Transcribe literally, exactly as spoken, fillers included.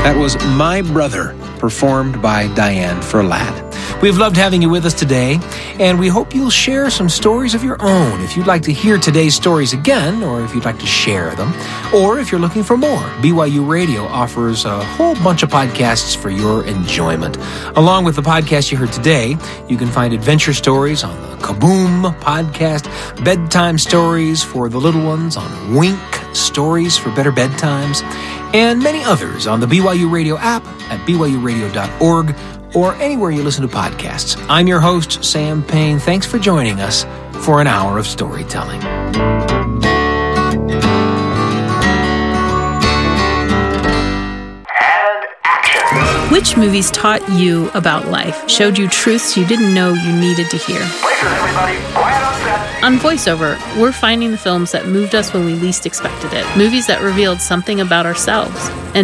That was My Brother, performed by Diane Ferlat. We've loved having you with us today, and we hope you'll share some stories of your own. If you'd like to hear today's stories again, or if you'd like to share them, or if you're looking for more, B Y U Radio offers a whole bunch of podcasts for your enjoyment. Along with the podcast you heard today, you can find adventure stories on the Kaboom podcast, bedtime stories for the little ones on Wink, stories for better bedtimes, and many others on the B Y U Radio app at b y u radio dot org or anywhere you listen to podcasts. I'm your host, Sam Payne. Thanks for joining us for an hour of storytelling. Which movies taught you about life, showed you truths you didn't know you needed to hear? On VoiceOver, we're finding the films that moved us when we least expected it, movies that revealed something about ourselves, and